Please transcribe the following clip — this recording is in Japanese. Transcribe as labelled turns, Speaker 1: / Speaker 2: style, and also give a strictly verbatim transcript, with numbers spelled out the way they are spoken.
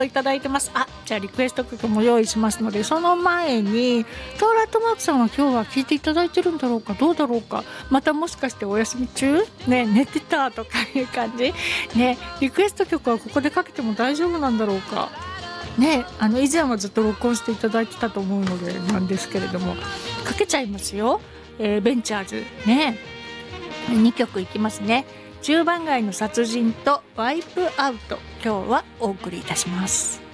Speaker 1: いただいてます。あ、じゃあリクエスト曲も用意しますので、その前にトーラットマークさんは今日は聞いていただいてるんだろうか、どうだろうか、またもしかしてお休み中ね、寝てたとかいう感じね。リクエスト曲はここでかけても大丈夫なんだろうかね。あの以前はずっと録音していただいてたと思うのでなんですけれども、かけちゃいますよ。えー、ベンチャーズね、にきょくいきますね。じゅうばん街の殺人とワイプアウト、今日はお送りいたします。